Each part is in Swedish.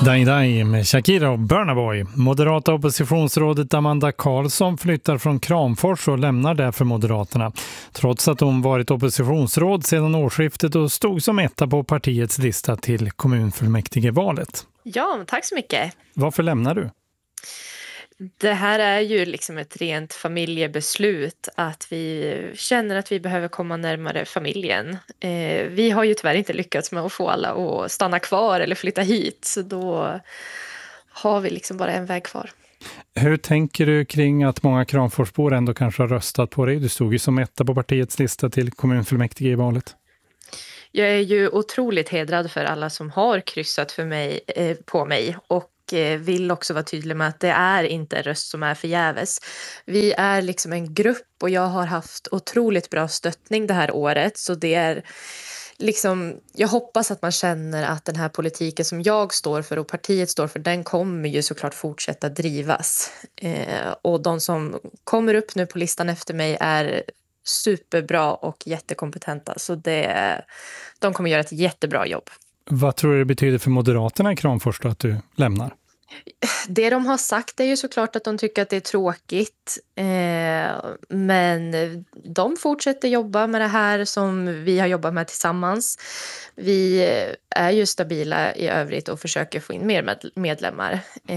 Dai Dai med Shakira och Burna Boy. Moderata oppositionsrådet Amanda Karlsson flyttar från Kramfors och lämnar därför Moderaterna. Trots att hon varit oppositionsråd sedan årsskiftet och stod som etta på partiets lista till kommunfullmäktigevalet. Ja, tack så mycket. Varför lämnar du? Det här är ju liksom ett rent familjebeslut, att vi känner att vi behöver komma närmare familjen. Vi har ju tyvärr inte lyckats med att få alla att stanna kvar eller flytta hit, så då har vi liksom bara en väg kvar. Hur tänker du kring att många Kramforsbor ändå kanske har röstat på dig? Du stod ju som etta på partiets lista till kommunfullmäktige i valet. Jag är ju otroligt hedrad för alla som har kryssat för mig, på mig, och vill också vara tydlig med att det är inte en röst som är förgäves. Vi är liksom en grupp och jag har haft otroligt bra stöttning det här året, så det är liksom, jag hoppas att man känner att den här politiken som jag står för och partiet står för, den kommer ju såklart fortsätta drivas. Och de som kommer upp nu på listan efter mig är superbra och jättekompetenta, så de kommer göra ett jättebra jobb. Vad tror du det betyder för Moderaterna i Kramfors då, att du lämnar? Det de har sagt är ju såklart att de tycker att det är tråkigt, men de fortsätter jobba med det här som vi har jobbat med tillsammans. Vi är ju stabila i övrigt och försöker få in mer medlemmar.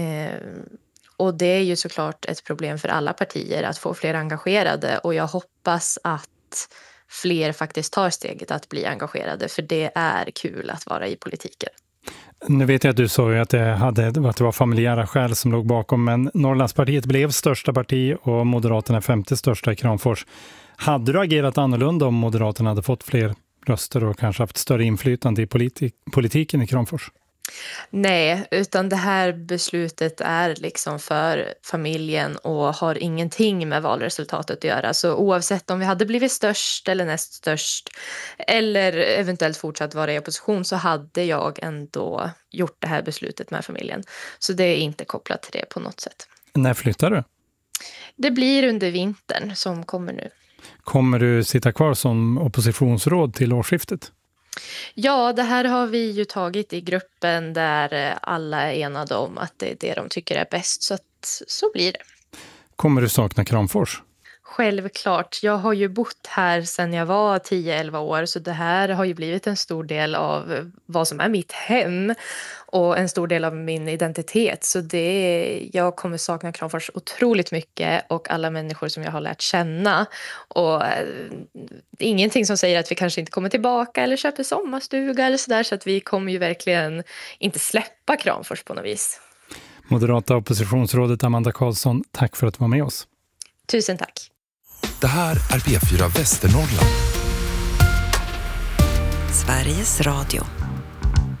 Och det är ju såklart ett problem för alla partier att få fler engagerade, och jag hoppas att fler faktiskt tar steget att bli engagerade, för det är kul att vara i politiken. Nu vet jag att du sa ju att det var familjära skäl som låg bakom, men Norrlandspartiet blev största parti och Moderaterna 50 största i Kramfors. Hade du agerat annorlunda om Moderaterna hade fått fler röster och kanske haft större inflytande i politiken i Kramfors? Nej, utan det här beslutet är liksom för familjen och har ingenting med valresultatet att göra. Så oavsett om vi hade blivit störst eller näst störst eller eventuellt fortsatt vara i opposition, så hade jag ändå gjort det här beslutet med familjen. Så det är inte kopplat till det på något sätt. När flyttar du? Det blir under vintern som kommer nu. Kommer du sitta kvar som oppositionsråd till årsskiftet? Ja, det här har vi ju tagit i gruppen där alla är enade om att det är det de tycker är bäst, så så blir det. Kommer du sakna Kramfors? Självklart. Jag har ju bott här sedan jag var 10-11 år, så det här har ju blivit en stor del av vad som är mitt hem och en stor del av min identitet. Så jag kommer sakna Kramfors otroligt mycket och alla människor som jag har lärt känna. Och ingenting som säger att vi kanske inte kommer tillbaka eller köper sommarstuga eller sådär, så att vi kommer ju verkligen inte släppa Kramfors på något vis. Moderata oppositionsrådet Amanda Karlsson, tack för att du var med oss. Tusen tack. Det här är P4 Västernorrland. Sveriges Radio.